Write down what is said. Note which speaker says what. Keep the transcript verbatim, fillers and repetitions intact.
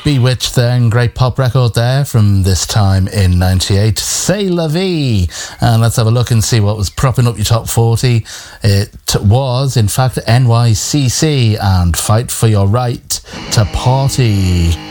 Speaker 1: Bewitched then, great pop record there from this time in ninety-eight. C'est la vie. And let's have a look and see what was propping up your top forty. It was, in fact, N Y C C and Fight for Your Right to Party.